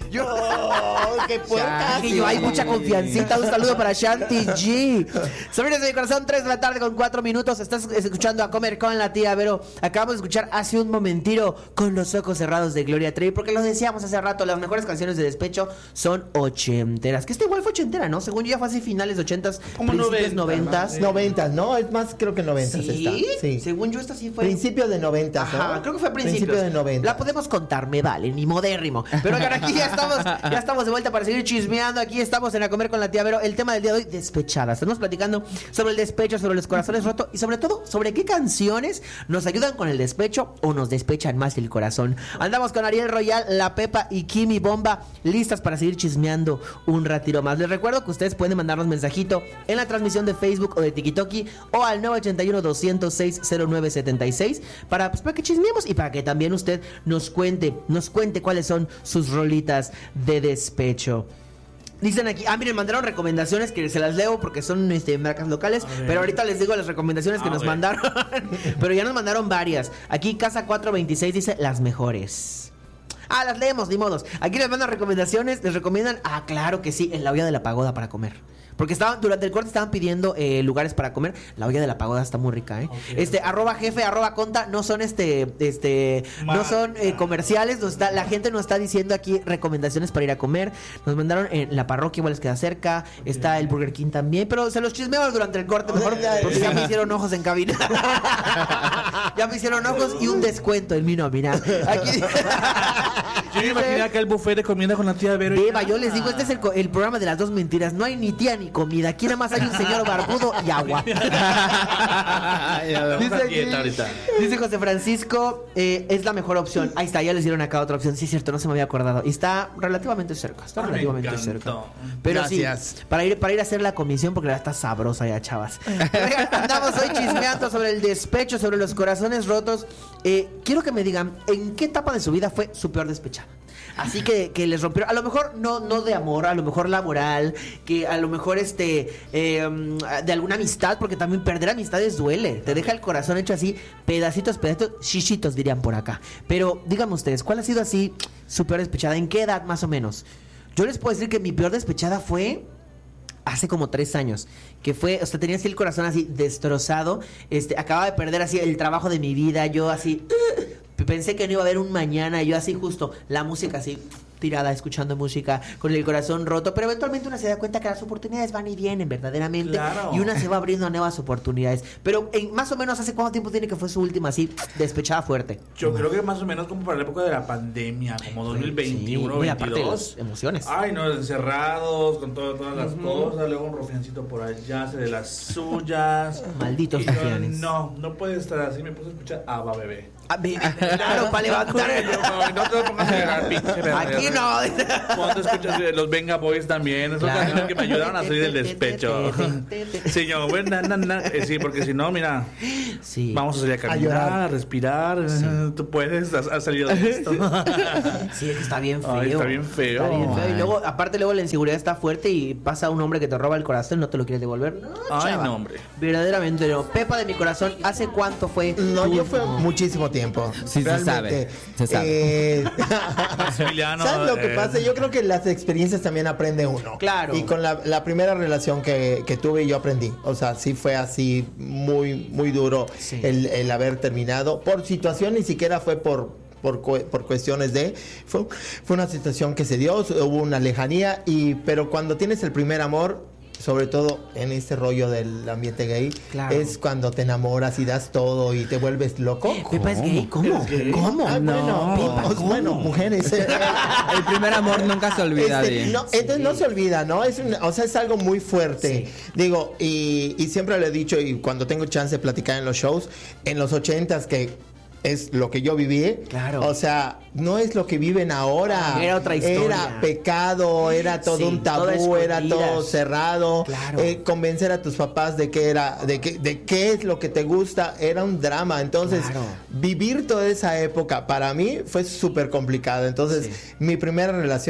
¡Qué puerca! Y yo, hay mucha confiancita. Un saludo para Shanti G. Sobrinos de mi corazón, 3 de la tarde con 4 minutos. Estás escuchando A Comer con la tía Vero. Acabamos de escuchar hace un momentito Con los ojos cerrados de Gloria Trevi, porque lo decíamos hace rato, las mejores canciones de despecho son ochenteras. Que esta igual fue ochentera, ¿no? Según yo ya fue así finales de ochentas, principios noventas. Noventas, ¿no? Es más, creo que noventas está. Sí, según yo esta sí fue principio de noventas, ¿no? Ajá, creo que fue principio de 90. La podemos contar, me vale, ni modérrimo. Pero oigan, aquí ya estamos de vuelta para seguir chismeando. Aquí estamos en A Comer con la tía Vero. El tema del día de hoy, despechadas. Estamos platicando sobre el despecho, sobre los corazones rotos y sobre todo sobre qué canciones nos ayudan con el despecho o nos despechan más el corazón. Andamos con Ariel Royal, La Pepa y Kimi Bomba, listas para seguir chismeando un ratito más. Les recuerdo que ustedes pueden mandarnos mensajito en la transmisión de Facebook o de TikTok o al 981-206-0976 para que chismeemos y para que también usted nos cuente cuáles son sus rolitas de despecho. Dicen aquí, miren, mandaron recomendaciones que se las leo porque son marcas locales, pero ahorita les digo las recomendaciones que nos mandaron. Pero ya nos mandaron varias. Aquí Casa 426 dice las mejores. Las leemos, ni modos. Aquí les mandan recomendaciones, les recomiendan, claro que sí, en la olla de la pagoda para comer. Porque durante el corte estaban pidiendo lugares para comer. La olla de la pagoda está muy rica, ¿eh? Okay. @jefe, @conta, no son no son comerciales. La gente nos está diciendo aquí recomendaciones para ir a comer. Nos mandaron en la parroquia, igual les queda cerca. Está el Burger King también. Pero se los chismeamos durante el corte, mejor, porque ya me hicieron ojos en cabina. Ya me hicieron ojos y un descuento en mi nómina. Aquí yo me imaginé acá el buffet de comida con la tía Vero. Beba, yo les digo, este es el programa de las dos mentiras. No hay ni tía ni comida. Aquí nada más hay un señor barbudo y agua. Dice José Francisco, es la mejor opción. Ahí está, ya les dieron acá otra opción. Sí, es cierto, no se me había acordado. Y está relativamente cerca. Pero gracias. Sí, para ir a hacer la comisión, porque la está sabrosa ya, chavas. Andamos hoy chismeando sobre el despecho, sobre los corazones rotos. Quiero que me digan, ¿en qué etapa de su vida fue su peor despechada? Así que les rompió, a lo mejor no de amor, a lo mejor laboral, que a lo mejor de alguna amistad, porque también perder amistades duele, te deja el corazón hecho así, pedacitos, chichitos dirían por acá. Pero díganme ustedes, ¿cuál ha sido así su peor despechada? ¿En qué edad más o menos? Yo les puedo decir que mi peor despechada fue hace como 3 años, que fue, tenía así el corazón así destrozado, acababa de perder así el trabajo de mi vida, yo así pensé que no iba a haber un mañana, yo así justo, la música así tirada, escuchando música, con el corazón roto, pero eventualmente una se da cuenta que las oportunidades van y vienen verdaderamente, claro. Y una se va abriendo a nuevas oportunidades. Pero más o menos, ¿hace cuánto tiempo tiene que fue su última así despechada fuerte? Yo creo que más o menos como para la época de la pandemia, como 2021, 2022. Emociones. Ay, no, encerrados con todas las cosas, luego un rufiancito por allá, hace de las suyas. Malditos rufianes. No puede estar así, me puse a escuchar Abba Bebé. Claro, para levantar. No te lo pongas a llorar, pinche. Aquí no. Cuando escuchas los Venga Boys también, esos canciones que me ayudaron a salir del despecho. Sí, yo, bueno, sí, porque si no, mira, sí. Vamos a salir a caminar, a respirar. Sí. Tú puedes, has salido de esto. Sí, está bien feo. Ay, está bien feo. Y luego, aparte, la inseguridad está fuerte y pasa un hombre que te roba el corazón y no te lo quiere devolver. No, ay, no, hombre. Verdaderamente no. Pepa de mi corazón, ¿hace cuánto fue? No, yo fue muchísimo tiempo. Sí, se sabe. ¿Sabes lo que pasa? Yo creo que las experiencias también aprende uno. Claro. Y con la primera relación que tuve, yo aprendí. O sea, sí fue así muy, muy duro, sí. el haber terminado. Por situación, ni siquiera fue por cuestiones de... Fue una situación que se dio, hubo una lejanía, pero cuando tienes el primer amor, sobre todo en este rollo del ambiente gay, claro. Es cuando te enamoras y das todo y te vuelves loco. ¿Pepa es gay? ¿Cómo? ¿Cómo? Bueno, mujeres. El primer amor nunca se olvida. Entonces no se olvida, ¿no? Es algo muy fuerte. Sí. Digo, y siempre le he dicho, y cuando tengo chance de platicar en los shows, en los 80s que es lo que yo viví, claro. O sea, no es lo que viven ahora. Era otra historia. Era pecado, era todo un tabú, era todo cerrado. Claro. Convencer a tus papás de qué es lo que te gusta, era un drama. Entonces, claro. Vivir toda esa época para mí fue súper complicado. Entonces, mi primera relación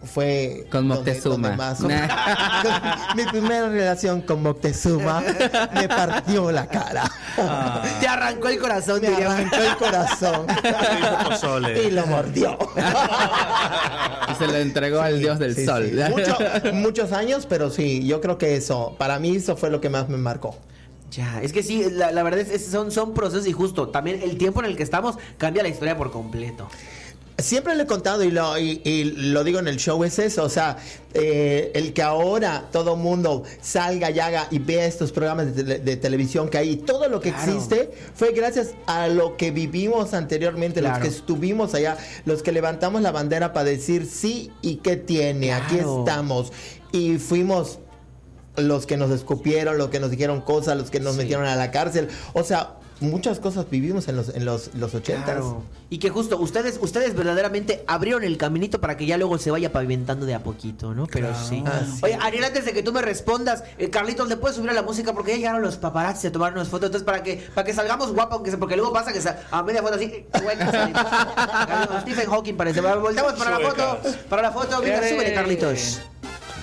fue con Moctezuma. Mi primera relación con Moctezuma me partió la cara. Te arrancó el corazón. Me arrancó el corazón. Y lo mordió. Y se lo entregó al dios del sol. Sí. Muchos años, pero sí, yo creo que eso, para mí eso fue lo que más me marcó. Ya, es que sí, la verdad son procesos y justo, también el tiempo en el que estamos cambia la historia por completo. Siempre lo he contado y lo digo en el show, es eso, o sea, el que ahora todo mundo salga y haga y vea estos programas de televisión que hay, todo lo que existe fue gracias a lo que vivimos anteriormente, los que estuvimos allá, los que levantamos la bandera para decir sí y qué tiene, aquí estamos, y fuimos los que nos escupieron, los que nos dijeron cosas, los que nos metieron a la cárcel, o sea, muchas cosas vivimos en los 80s. Claro. Y que justo ustedes verdaderamente abrieron el caminito para que ya luego se vaya pavimentando de a poquito, ¿no? Pero sí. Oye, Ariel, antes de que tú me respondas, Carlitos, ¿le puedes subir a la música? Porque ya llegaron los paparazzi a tomarnos fotos. Entonces, para que salgamos guapos, porque luego pasa que a media foto así, Stephen Hawking parece. Voltamos para la foto. Mira, súbele, Carlitos.